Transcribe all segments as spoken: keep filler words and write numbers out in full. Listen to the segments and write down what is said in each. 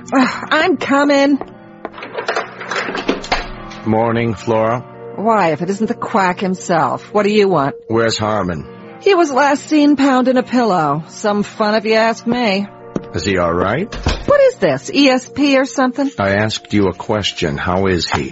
I'm coming. Morning, Flora. Why, if it isn't the quack himself, what do you want? Where's Harmon? He was last seen pounding a pillow. Some fun if you ask me. Is he all right? What is this, E S P or something? I asked you a question. How is he?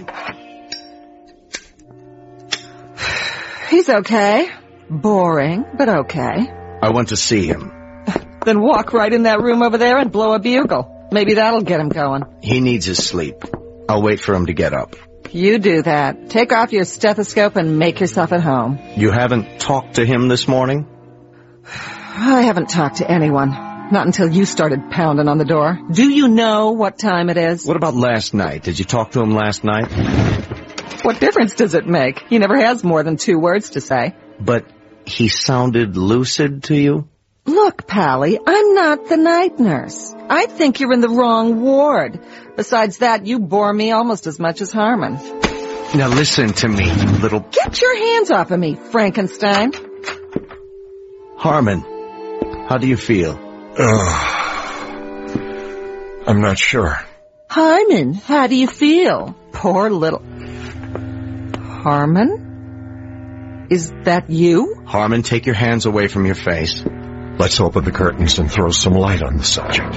He's okay. Boring, but okay. I want to see him. Then walk right in that room over there and blow a bugle. Maybe that'll get him going. He needs his sleep. I'll wait for him to get up. You do that. Take off your stethoscope and make yourself at home. You haven't talked to him this morning? I haven't talked to anyone. Not until you started pounding on the door. Do you know what time it is? What about last night? Did you talk to him last night? What difference does it make? He never has more than two words to say. But he sounded lucid to you? Look, Pally, I'm not the night nurse. I think you're in the wrong ward. Besides that, you bore me almost as much as Harmon. Now listen to me, little... Get your hands off of me, Frankenstein. Harmon, how do you feel? Uh, I'm not sure. Harmon, how do you feel? Poor little... Harmon? Is that you? Harmon, take your hands away from your face. Let's open the curtains and throw some light on the subject.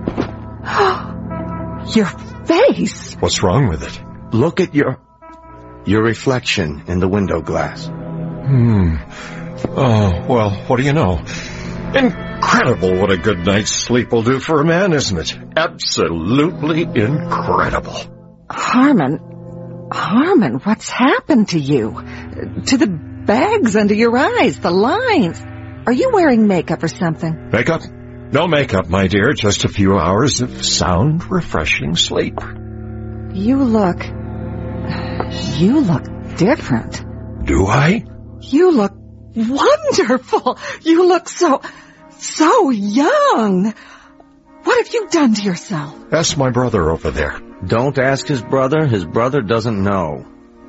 Your face! What's wrong with it? Look at your... your reflection in the window glass. Hmm. Oh, well, what do you know? Incredible what a good night's sleep will do for a man, isn't it? Absolutely incredible. Harmon... Harmon, what's happened to you? To the bags under your eyes, the lines... Are you wearing makeup or something? Makeup? No makeup, my dear. Just a few hours of sound, refreshing sleep. You look... You look different. Do I? You look wonderful. You look so... so young. What have you done to yourself? Ask my brother over there. Don't ask his brother. His brother doesn't know.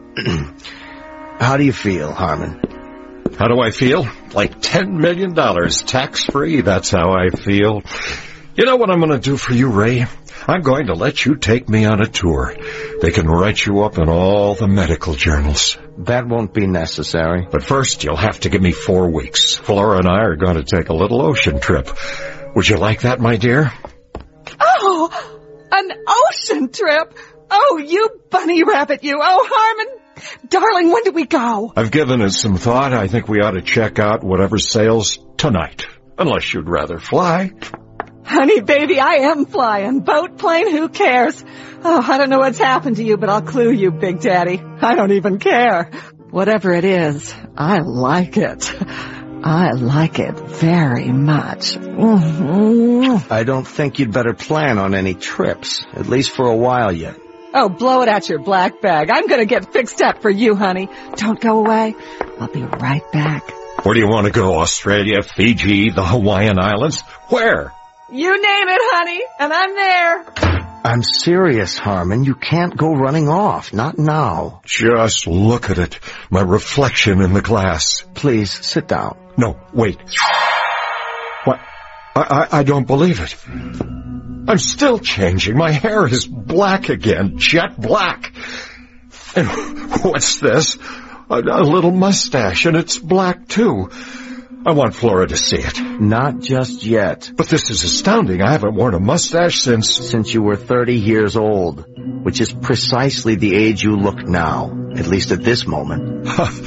How do you feel, Harmon? How do I feel? Like ten million dollars, tax-free, that's how I feel. You know what I'm going to do for you, Ray? I'm going to let you take me on a tour. They can write you up in all the medical journals. That won't be necessary. But first, you'll have to give me four weeks. Flora and I are going to take a little ocean trip. Would you like that, my dear? Oh, an ocean trip? Oh, you bunny rabbit, you. Oh, Harmon. Darling, when do we go? I've given it some thought. I think we ought to check out whatever sails tonight. Unless you'd rather fly. Honey, baby, I am flying. Boat, plane, who cares? Oh, I don't know what's happened to you, but I'll clue you, Big Daddy. I don't even care. Whatever it is, I like it. I like it very much. Mm-hmm. I don't think you'd better plan on any trips, at least for a while yet. Oh, blow it at your black bag. I'm going to get fixed up for you, honey. Don't go away. I'll be right back. Where do you want to go? Australia, Fiji, the Hawaiian Islands? Where? You name it, honey, and I'm there. I'm serious, Harmon. You can't go running off. Not now. Just look at it. My reflection in the glass. Please, sit down. No, wait. What? I, I, I don't believe it. I'm still changing. My hair is black again, jet black. And what's this? A, a little mustache, and it's black, too. I want Flora to see it. Not just yet. But this is astounding. I haven't worn a mustache since... Since you were thirty years old, which is precisely the age you look now, at least at this moment.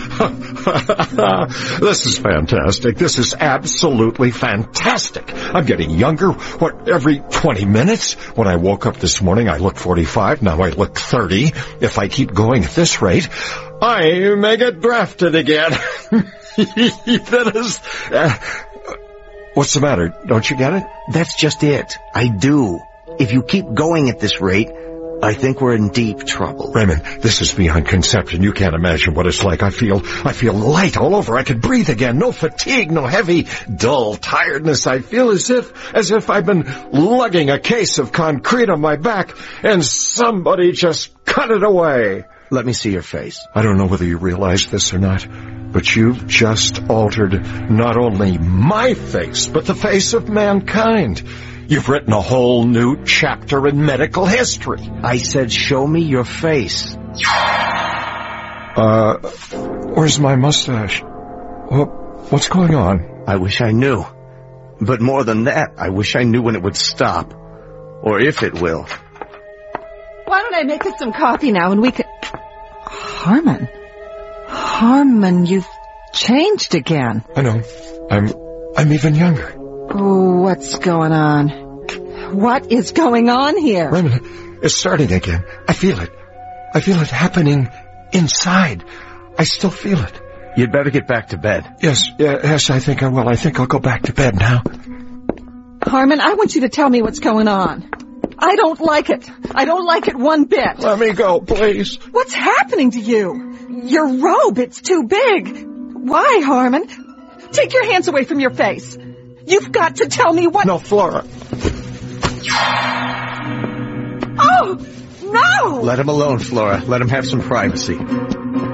This is fantastic. This is absolutely fantastic. I'm getting younger, what, every twenty minutes? When I woke up this morning, I looked forty-five. Now I look thirty. If I keep going at this rate, I may get drafted again. That is... Uh, what's the matter? Don't you get it? That's just it. I do. If you keep going at this rate, I think we're in deep trouble. Raymond, this is beyond conception. You can't imagine what it's like. I feel, I feel light all over. I can breathe again. No fatigue, no heavy, dull tiredness. I feel as if, as if I've been lugging a case of concrete on my back and somebody just cut it away. Let me see your face. I don't know whether you realize this or not, but you've just altered not only my face, but the face of mankind. You've written a whole new chapter in medical history. I said, show me your face. Uh, where's my mustache? What, what's going on? I wish I knew. But more than that, I wish I knew when it would stop. Or if it will. Why don't I make us some coffee now and we could... Harmon. Harmon, you've changed again. I know. I'm, I'm even younger. Oh, what's going on? What is going on here? Wait a minute. It's starting again. I feel it. I feel it happening inside. I still feel it. You'd better get back to bed. Yes, yes, I think I will. I think I'll go back to bed now. Harmon, I want you to tell me what's going on. I don't like it. I don't like it one bit. Let me go, please. What's happening to you? Your robe, it's too big. Why, Harmon? Take your hands away from your face. You've got to tell me what... No, Flora. Oh, no! Let him alone, Flora. Let him have some privacy.